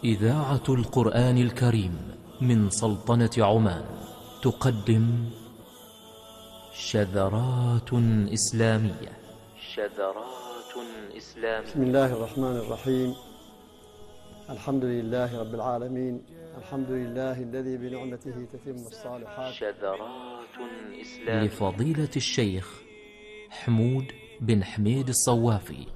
إذاعة القرآن الكريم من سلطنة عمان تقدم شذرات إسلامية. بسم الله الرحمن الرحيم. الحمد لله رب العالمين. الحمد لله الذي بنعمته تتم الصالحات. شذرات إسلامية لفضيلة الشيخ حمود بن حميد الصوافي.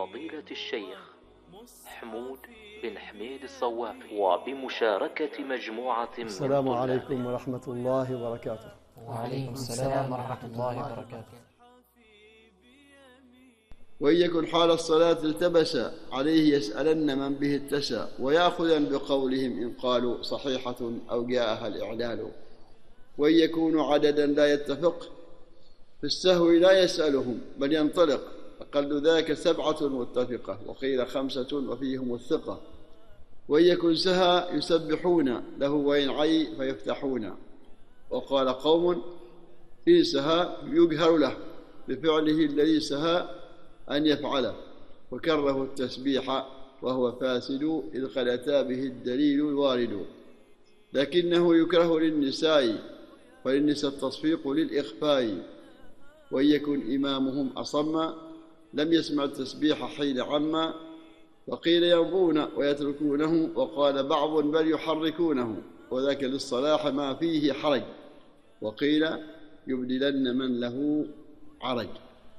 وبمشاركة مجموعة من السلام عليكم ورحمة الله وبركاته. وعليكم السلام ورحمة الله وبركاته. وإن يكن حال الصلاة التبس عليه يسألن من به اتسى ويأخذا بقولهم إن قالوا صحيحة أو جاءها الإعلال. وإن يكون عددا لا يتفق في السهو لا يسألهم بل ينطلق أقل ذاك 7 متفقة وقيل 5 وفيهم الثقة. وإن يكن سها يسبحون له وإن عي فيفتحون. وقال قوم إن سها يجهر له بفعله الذي سها أن يفعله وكره التسبيح وهو فاسد إذ قد أتى به الدليل الوارد. لكنه يكره للنساء وللنساء التصفيق للإخفاء. وإن يكن إمامهم أصم لم يسمع التسبيح حين عما. وقيل يرضون ويتركونه وقال بعض بل يحركونه وذاك للصلاح ما فيه حرج. وقيل يبدلن من له عرج.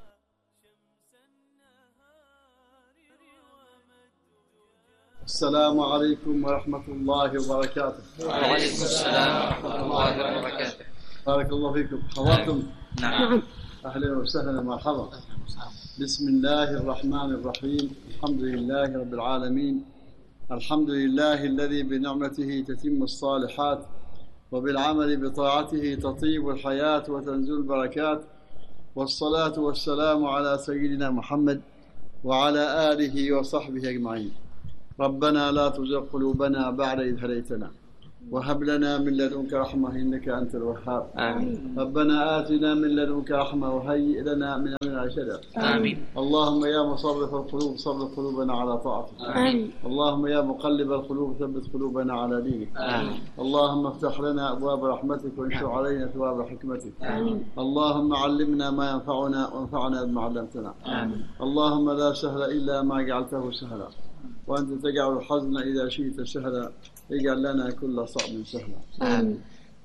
السلام عليكم ورحمة الله وبركاته. وعليكم السلام ورحمة الله وبركاته. بارك الله فيكم. حضرتم؟ نعم. أهلا وسهلا ومرحبا. بسم الله الرحمن الرحيم. الحمد لله رب العالمين. الحمد لله الذي بنعمته تتم الصالحات وبالعمل بطاعته تطيب الحياة وتنزل البركات. والصلاة والسلام على سيدنا محمد وعلى آله وصحبه أجمعين. ربنا لا تزغ قلوبنا بعد إذ هديتنا وهب لنا من لدنك رحمة إنك أنت الوهاب. آمين. ربنا آتنا من لدنك رحمة وهيئ لنا من أمرنا رشدا. آمين. اللهم يا مصرف القلوب صرف قلوبنا على طاعتك. آمين. اللهم يا مقلب القلوب ثبت قلوبنا على دينك. آمين. اللهم افتح لنا أبواب رحمتك وانشر علينا ثواب حكمتك. آمين. اللهم علمنا ما ينفعنا وانفعنا بما علمتنا. آمين. اللهم لا سهل إلا ما جعلته سهلا وأنت تجعل الحزن إذا شئت سهلا. اجعل لنا كل صعب سهلا. آمين.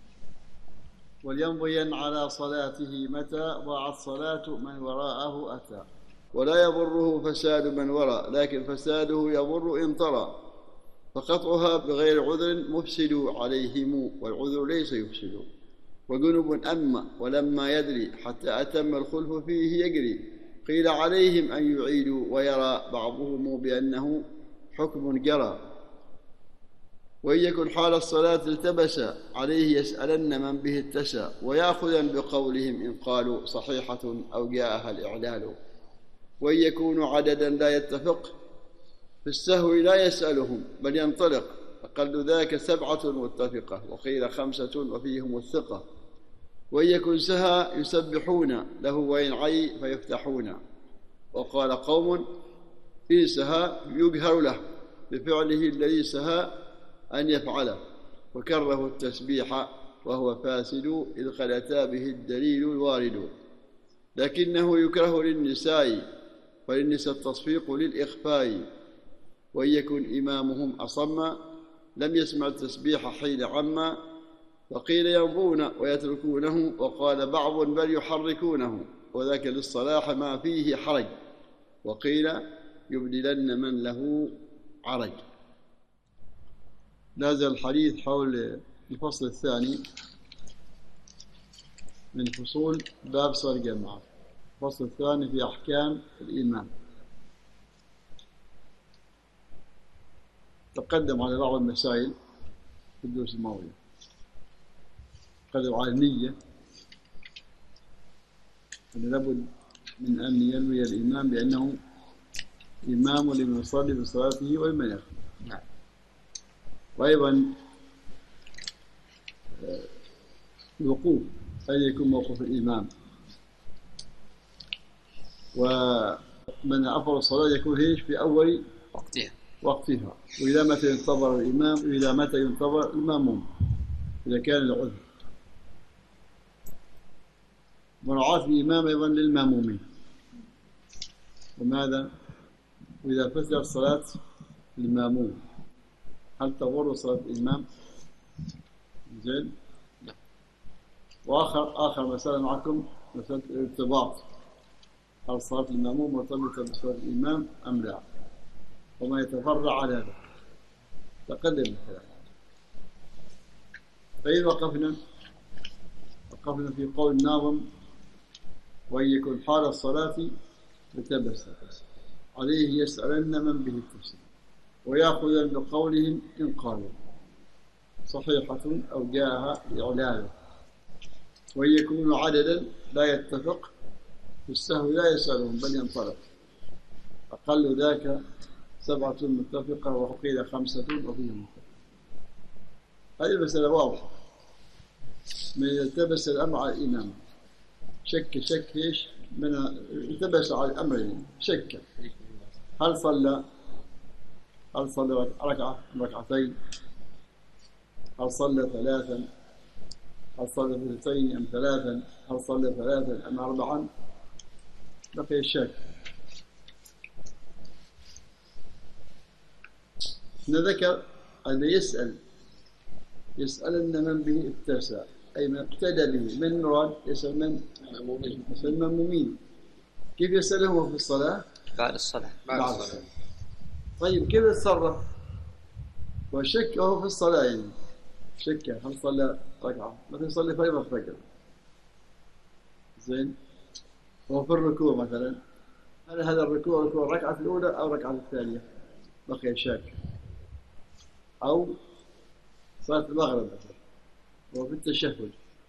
وليمضين على صلاته متى ضاعت صلاة من وراءه أتى. ولا يضره فساد من وراء لكن فساده يضر إن طرى. فقطعها بغير عذر مفسد عليهم والعذر ليس يفسد. وجنب أما ولما يدري حتى أتم الخلف فيه يجري. قيل عليهم أن يعيدوا ويرى بعضهم بأنه حكم جرى. وإن يكن حال الصلاة التبس عليه يسألن من به اتسى ويأخذا بقولهم إن قالوا صحيحة أو جاءها الإعلال. وإن يكون عددا لا يتفق في السهو لا يسألهم بل ينطلق أقل ذاك 7 متفقة وقيل 5 وفيهم الثقة. وإن يكن سها يسبحون له وإن عي فيفتحون. وقال قوم إن سها يجهر له بفعله الذي سها أن يفعله وكره التسبيح وهو فاسد إذ قد أتى به الدليل الوارد. لكنه يكره للنساء وللنساء التصفيق للإخفاء. وإن يكن إمامهم أصم لم يسمع التسبيح حين عما. وقيل يرضون ويتركونه وقال بعض بل يحركونه وذاك للصلاح ما فيه حرج. وقيل يبدلن من له عرج. نازل الحديث حول الفصل الثاني من فصول باب صلاة الجماعة. الفصل الثاني في أحكام الإيمان. تقدم على بعض المسائل في الدروس الماضية. تقدم على النية أن لابد من أن ينوي الإمام بأنه إمام لمن يصلي بصلاته ولمن يخطب. نعم. وأيضا الوقوف أن يكون موقف الإمام. ومن أفضل الصلاة يكون هيش في أول وقتها وقتها، وإلى متى ينتظر الإمام، وإلى متى ينتظر المأموم إذا كان العذر. مراعاة الإمام أيضا للمأمومين. وماذا؟ وإذا فسد صلاة المأموم هل تضر صلاة الإمام؟ زين. وآخر مسألة معكم، مسألة الارتباط، هل صلاة المأموم مرتبطة بصلاة الإمام أم لا؟ وما يتفرع على هذا تقدم الكلام. فإن وقفنا في قول الناظم: وإن يكن حال الصلاة لتبس عليه يسألن من به اتصل ويأخذ بقولهم إن قالوا صحيحة أو جاءها إعلانه. وإن يكون عددا لا يتفق في السهو لا يسألهم بل ينطلق، أقل ذاك 7 متفقة وقيل 5 وفيهم متفق. هذه المسألة واضحة. من التبس الأمر على الإمام شك إيش؟ من التبس على الأمر شك هل صلى ركعة ركعتين، هل صلى 3، هل صلى 2 أم 3، هل صلى 3 أم 4، بقي الشك. نذكر أن يسألن من به اتسع، أي من اقتدى به. من مراد؟ يسأل من؟ المأمومين. كيف يسألهم في الصلاة؟ بعد الصلاة. طيب كيف يتصرف؟ وشك وهو في الصلاة، يعني شك هل صلى ركعة، مثلا يصلي فريضة الفجر، زين، وهو في الركوع مثلا، هل هذا الركوع الركعة الأولى أو الركعة الثانية؟ بقي شك. أو صلاة المغرب مثلا وهو في التشهد،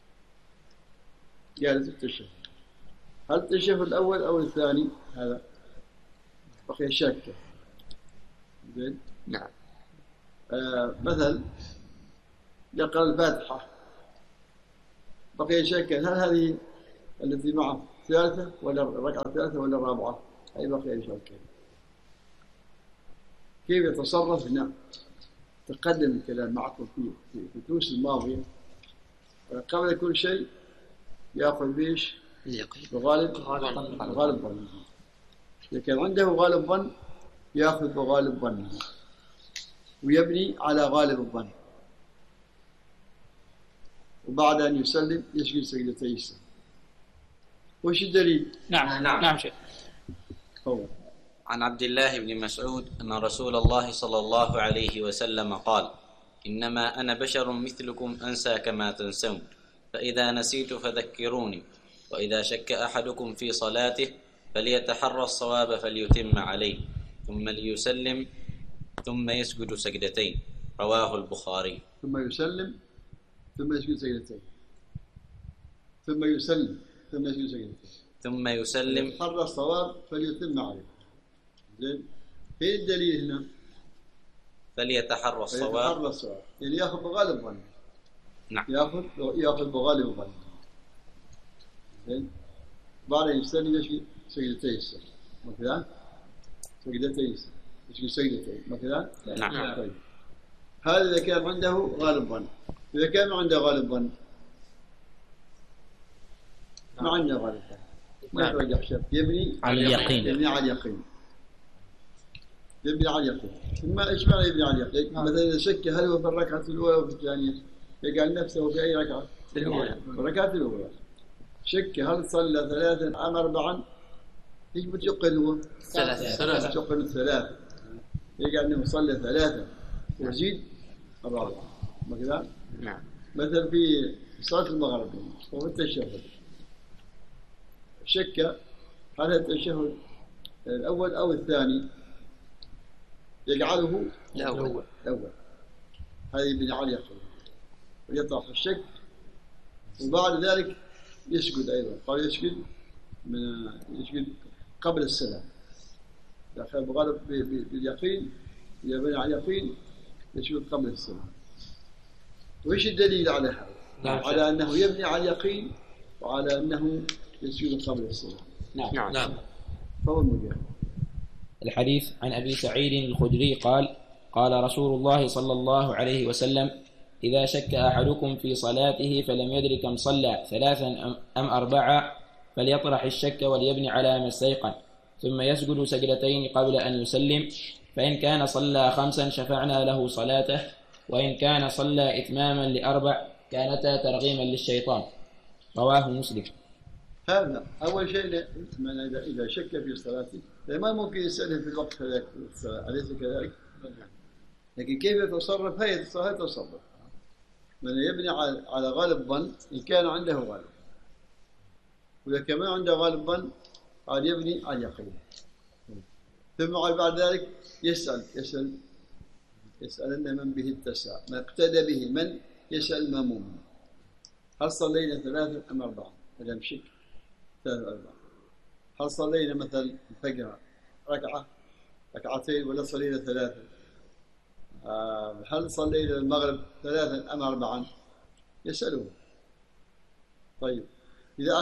جالس التشهد، هل التشهد الأول أو الثاني؟ هذا بقي شك. زين. نعم. مثل يقرأ الفاتحة، بقي شك هل هذه التي معه 3 ولا الركعة 3 ولا 4؟ أي بقي شك. كيف يتصرف؟ نعم، تقدم الكلام معكم في الدروس الماضية. قبل كل شيء يأخذ بيش؟ بغالب ظن. إذا كان عنده غالب ظن يأخذ بغالب ظنه ويبني على غالب الظن، وبعد أن يسلم يسجد سجدتي السهو. وش الدليل؟ نعم شيخ. هو عن عبد الله بن مسعود أن رسول الله صلى الله عليه وسلم قال: إنما أنا بشر مثلكم أنسى كما تنسون، فإذا نسيت فذكروني، وإذا شك أحدكم في صلاته فليتحرى الصواب فليتم عليه، ثم ليسلم ثم يسجد سجدتين. رواه البخاري. ثم يسلم ثم يسجد سجدتين، ثم يسلم ثم يسجد سجدتين، ثم يسلم يتحرى الصواب فليتم عليه. زين. فين الدليل هنا؟ فليتحرى الصواب، يعني ياخذ بغالب ظنه. نعم، ياخذ بغالب ظنه. زين. بعد يسلم يسجد سجدتي السهو مثلا، سجدتي السهو يسجد سجدتين مثلا. نعم. طيب هذا إذا كان عنده غالب ظن. إذا كان ما عنده غالب ظن، ما عنده غالب ظن، ما يترجح شك، يبني على اليقين. يبني على اليقين. ثم إيش معنى يبني على اليقين؟ مثلا إذا شك هل هو في الركعة الأولى أو في الثانية، يجعل نفسه في أي ركعة؟ في الأولى. الركعة الأولى. شك هل صلى 3 أم 4؟ إيش بتيقن هو؟ 3. بتيقن 3. يجعل أنه صلى 3 ويزيد 4 مثلا. نعم. مثلا في صلاة المغرب وفي التشهد، شك هل التشهد الأول أو الثاني، يجعله الأول. هذه يبني على اليقين ويطرح الشك، وبعد ذلك يسجد أيضا. قال يسجد قبل السلام، يأخذ بغالب باليقين، يبني على اليقين، يسجد قبل السلام. وإيش الدليل على هذا؟ على أنه يبني على اليقين وعلى أنه يسجد قبل السلام. نعم. فهو المجاهد. الحديث عن أبي سعيد الخدري قال: قال رسول الله صلى الله عليه وسلم: إذا شك أحدكم في صلاته فلم يدرك كم صلى 3 أم 4 فليطرح الشك وليبني على ما استيقن، ثم يسجد سجدتين قبل أن يسلم، فإن كان صلى 5 شفعنا له صلاته، وإن كان صلى إتماما ل4 كانتا ترغيما للشيطان. رواه مسلم. هذا أول شيء، من إذا شك في صلاته ما ممكن يسأله في الوقت هذاك الصلاة، أليس كذلك؟ لكن كيف يتصرف؟ هي الصلاة تصرف، من يبني على غالب ظن إن كان عنده غالب، وإذا كمان عنده غالب ظن قال يبني على اليقين، ثم بعد ذلك يسألن من به اتسع، من اقتدى به، من يسأل المأموم: هل صلينا 3 أم 4؟ هذا مشك 3 أم 4. هل صلينا مثلا الفجر ركعتين ولا صلينا 3؟ هل صلينا المغرب 3 أم 4؟ يسألوه. طيب إذا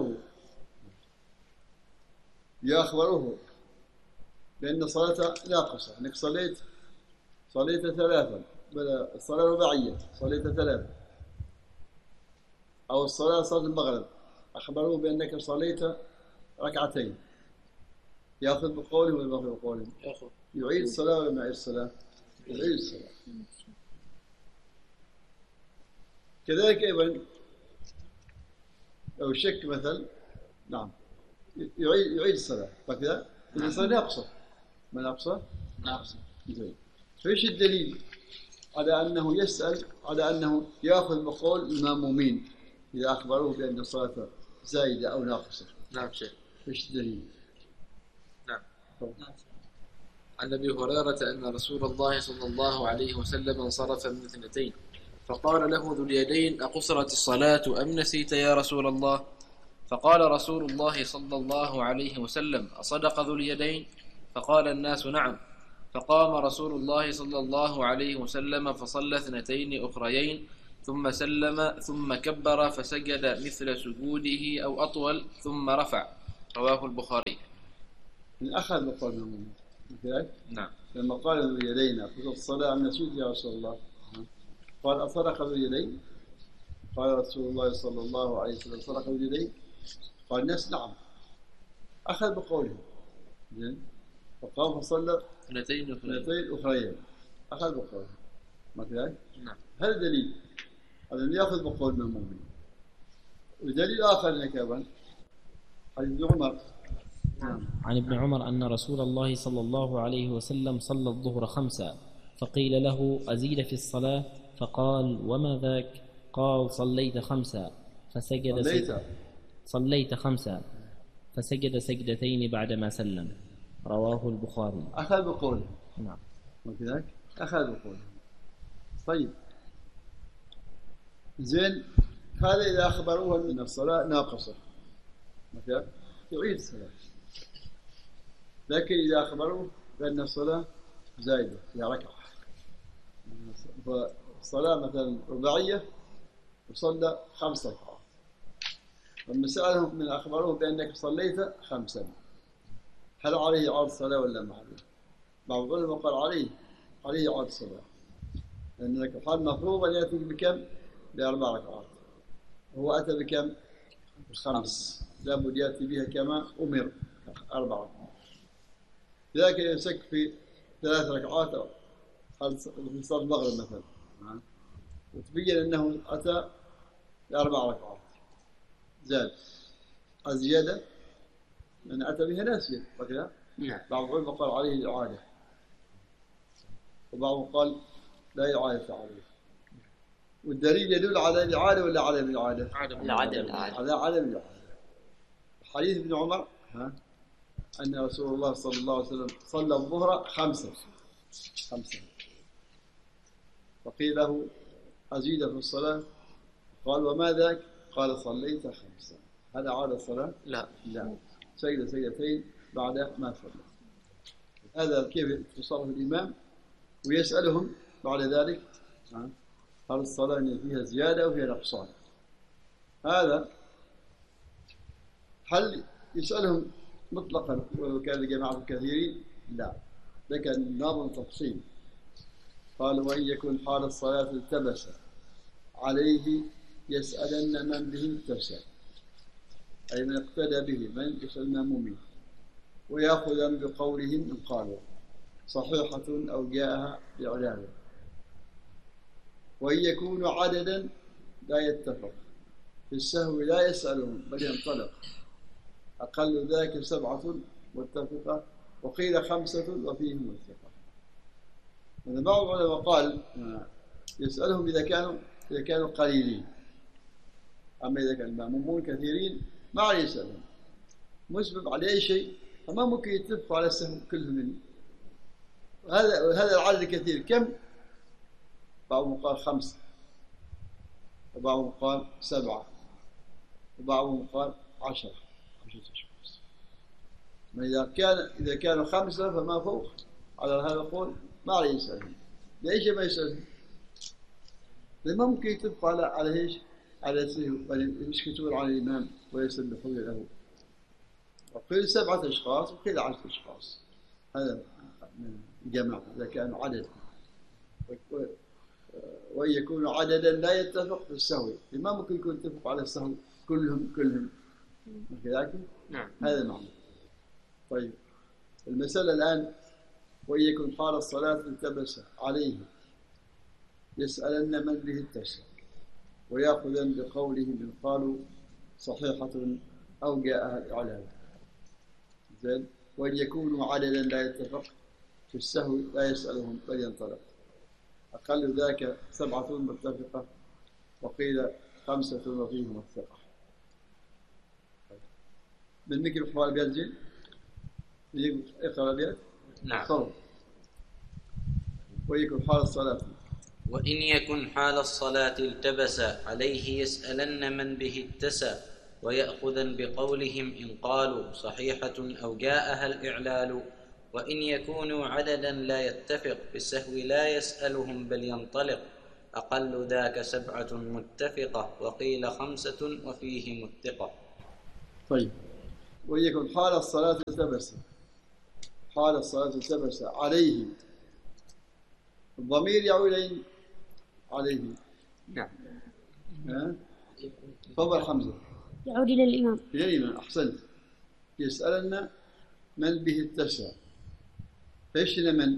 أخبروه بأن الصلاة ناقصة، أنك صليت 3 بلا الصلاة رباعية، صليت 3، أو الصلاة صلاة المغرب أخبروه بأنك صليت 2 ركعتين، يأخذ بقوله ولا يأخذ بقوله؟ يعيد الصلاة ولا ما يعيد الصلاة؟ يعيد الصلاة. كذلك أيضا لو شك مثلا، نعم، يعيد الصلاة، فكذا الإنسان ناقصة، ما ناقصة؟ ناقصة. فإيش الدليل على أنه يسأل، على أنه يأخذ بقول المأمومين إذا أخبروه بأن الصلاة زائدة أو ناقصة؟ نعم شيخ. إيش الدليل؟ نعم. عن أبي هريرة أن رسول الله صلى الله عليه وسلم انصرف من 2، فقال له ذو اليدين: أقصرت الصلاة أم نسيت يا رسول الله؟ فقال رسول الله صلى الله عليه وسلم: أصدق ذو اليدين؟ فقال الناس: نعم. فقام رسول الله صلى الله عليه وسلم فصلى 2 أخريين، ثم سلم، ثم كبر فسجد مثل سجوده أو أطول، ثم رفع. رواه البخاري. من أخذ بقول المأمومين. نعم. لما قال ذو اليدين: أقصرت الصلاة أم نسيت يا رسول الله؟ قال: أصدق ذو اليدين؟ قال رسول الله صلى الله عليه وسلم: صدق ذو اليدين؟ قال الناس: نعم. أخذ بقوله، فقام فصلى 2 أخريين، أخذ بقوله، ما كذلك؟ نعم. هذا دليل على أن يأخذ بقول المأمومين. ودليل آخر لك أيضا حديث ابن عمر. عن ابن عمر أن رسول الله صلى الله عليه وسلم صلى الظهر 5، فقيل له: أزيد في الصلاة؟ فقال: وما ذاك؟ قال: صليت 5 فسجد سجدتين بعدما سلم. رواه البخاري. أخذ بقوله. نعم. وكذلك أخذ بقوله. طيب زين، هذا إذا أخبروه أن الصلاة ناقصة مثلا يعيد الصلاة، لكن إذا أخبروه بأن الصلاة زايدة يا ركعة، فالصلاة مثلا رباعية وصلى 5 ركعات، لما سألهم من أخبروه بأنك صليت 5، هل عليه إعادة الصلاة ولا ما عليه؟ بعض العلماء قال عليه إعادة الصلاة، لأنك الحال مفروض أن يأتي بكم؟ ب4 ركعات، وهو أتى بكم؟ 5، لابد يأتي بها كما أمر 4 ركعات. لذلك يمسك في 3 ركعات في صلاة المغرب مثلا، وتبين أنه أتى ب4 ركعات، زاد الزيادة من أتى بها ناسيا، وكذا بعض العلماء قال عليه الإعادة، وبعضهم قال لا إعادة عليه. والدليل يدل على الإعادة ولا عدم الإعادة؟ على عدم الإعادة. حديث ابن عمر أن رسول الله صلى الله عليه وسلم صلى الظهر 5، فقيل له: أزيد في الصلاة؟ قال: وما ذاك؟ قال: صليت 5. هل أعاد الصلاة؟ لا، سجد سجدتين بعد ما صلى. هذا كيف يتصرف الإمام، ويسألهم بعد ذلك هل الصلاة فيها زيادة وفيها نقصان. هذا هل يسألهم مطلقا، ولو كان الجماعة الكثيرين لا، ذكر النظم تفصيل. قال وإن يكن حال الصلاة التبس عليه يسألن من به التبس، أي من اقتدى به، من يسأل المأمومين، ويأخذا بقولهم إن قالوا صحيحة أو جاءها بإعلانه. وإن يكون عددا لا يتفق في السهو لا يسألهم بل ينطلق، أقل ذاك 7 متفقة وقيل 5 وفيهم متفقة. بعض العلماء قال يسألهم إذا كانوا قليلين، أما إذا كان المأمومون كثيرين ما عليه يسألهم، مسبب على أي شيء، فما ممكن يتفقوا على السهم كلهم. هذا العدد الكثير كم؟ بعضهم قال 5، وبعضهم قال 7، وبعضهم قال 10 أشخاص. إذا كانوا 5 فما فوق على هذا القول ما عليه يسألهم. ليش ما يسألهم؟ لما ممكن يتفقوا على ايش؟ على السهو، يسكتون على الإمام ويسبحون له. وقيل 7 أشخاص وقيل 10 أشخاص، هذا جماعة إذا كانوا عدد. وإن يكون عددا لا يتفق في السهو، لما ممكن يكون يتفق على السهو كلهم كذلك؟ نعم، هذا معنى. طيب المسألة الآن وإن يكن حال الصلاة التبس عليه يسألن من به التبس، ويأخذا بقولهم إن قالوا صحيحة أو جاءها الإعلان. زين. وإن يكونوا عددا لا يتفق في السهو لا يسألهم بل ينطلق، أقل ذاك 7 متفقة وقيل 5 وفيهم الثقة. من مكر حوال البيت اقرأ البيت. نعم. صوت. ويكون حال الصلاة وإن يكن حال الصلاة التبس عليه يسألن من به اتسى، ويأخذا بقولهم إن قالوا صحيحة أو جاءها الإعلال. وإن يكونوا عددا لا يتفق بالسهو لا يسألهم بل ينطلق، أقل ذاك 7 متفقة وقيل 5 وفيهم الثقة. طيب ويكون حال الصلاة التبس، حال الصلاة التبس عليه، الضمير يعود عليه. نعم. تفضل حمزة. يعود إلى الإمام. إلى الإمام، أحسنت. يسألنا من به التسع، فإيش من؟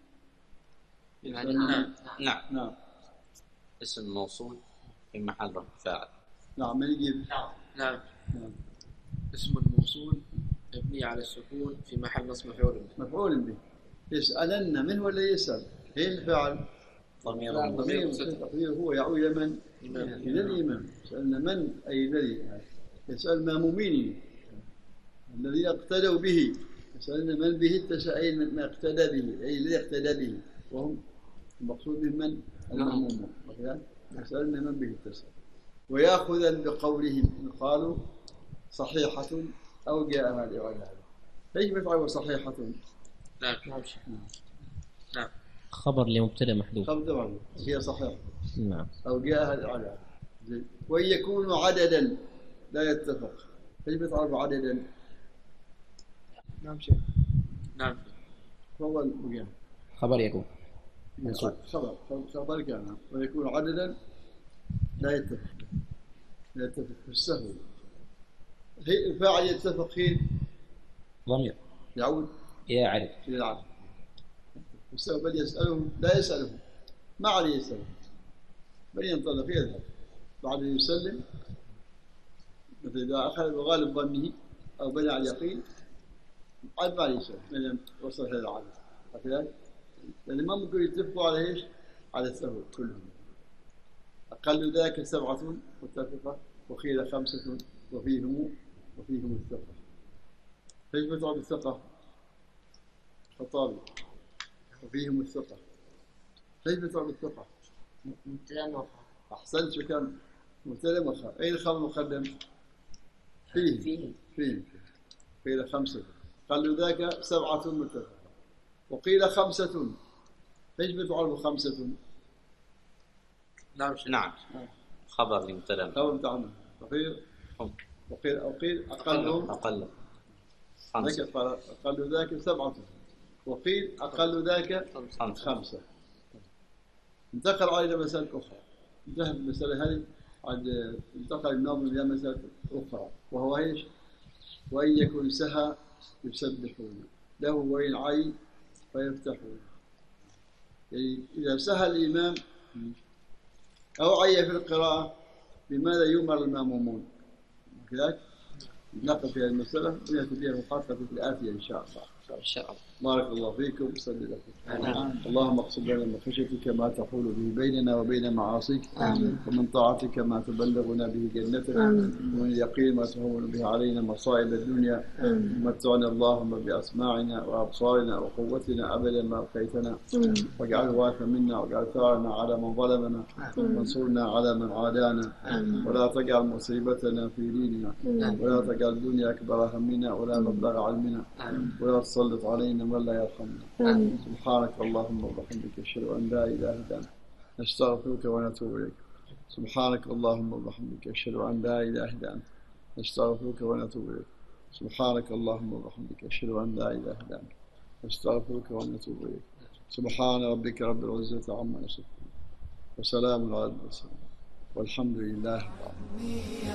يعني نعم. اسم موصول في محل رفع فاعل. نعم. من يجيب؟ نعم. اسم الموصول مبني على السكون في محل نصب مفعول به. يسألن من ولا يسأل؟ هي الفاعل. ضمير هو يعود إلى من؟ إلى الإمام. يسألنا من أي الذي يسأل مأمومين الذي اقتدوا به، يسألنا من به التسع أي ما اقتدى به، أي الذي اقتدى به، وهم المقصود بمن؟ المأمومون. يسألنا من به التسع، ويأخذا بقولهم إن قالوا صحيحة أو جاءها الإعلان. ايش مفعول صحيحة؟ نعم. نعم. خبر لمبتدا محذوف. خبر هي صحيحة. نعم. أو جاءها الإعلان. وإن يكونوا عددا لا يتفق، ايش مفعول عددا؟ نعم شيخ. نعم. تفضل بقى. خبر يكون منصوب. خبر كان ويكون عددا لا يتفق في السهو. هي الفاعل يتفق حين ضمير يعود يا عدد إلى العدد. السهو بل يسألهم لا يسألهم، ما عليه يسألهم بل ينطلق يذهب بعد يسلم، مثل إذا أخذ بغالب ظنه أو بنى على اليقين عاد ما عليه يسأل من وصل هذا العدد. هكذا لأن ما ممكن يتفقوا على إيش؟ على السهو كلهم. أقل ذاك 7 متفقة وقيل 5 وفيهم الثقة. ايش متعب الثقة؟ خطابي. وفيهم الثقة. ايش متعب الثقة؟ مبتدا وخبر. أحسنت. شو كان؟ مبتدا وخبر. أين الخبر المقدم؟ فيه. قيل 5. قالوا ذاك 7 متفقة وقيل 5. ايش متعب 5؟ نعم. خبر لمبتدا. خبر بتاعنا. وقيل أقلهم. أقل. أقل ذاك 7 وقيل أقل ذاك 5. انتقل علينا مسألة أخرى، انتهت المسألة هذه، عاد انتقل الناظم إلى مسألة أخرى، وهو إيش؟ وإن يكن سهى يسبحون له وإن عي فيفتحون. يعني إذا سهى الإمام أو عي في القراءة بماذا يؤمر المأمومون؟ كذلك نقف في هذه المسألة ونأتي بها محققة في الآتية إن شاء الله. إن شاء الله. بارك الله فيكم وصلي لكم. اللهم اقسم لنا من خشيتك ما تحول به بيننا وبين معاصيك، ومن طاعتك ما تبلغنا به جنتك، ومن اليقين ما تهون به علينا مصائب الدنيا، ومتعنا اللهم بأسماعنا وأبصارنا وقوتنا أبدا ما أبقيتنا، واجعله وارثا منا، واجعل ثارنا على من ظلمنا، وانصرنا على من عادانا، ولا تجعل مصيبتنا في ديننا، ولا تجعل الدنيا أكبر همنا ولا مبلغ علمنا، ولا تسلط علينا من لا يرحمنا. سبحانك اللهم وبحمدك أشهد أن لا إله إلا أنت نستغفرك ونتوب إليك. سبحانك اللهم وبحمدك أشهد أن لا إله إلا أنت نستغفرك ونتوب إليك. سبحانك اللهم وبحمدك أشهد أن لا إله إلا أنت نستغفرك ونتوب إليك. سبحان ربك رب العزة عما يصفون وسلام على المرسلين والحمد لله رب العالمين.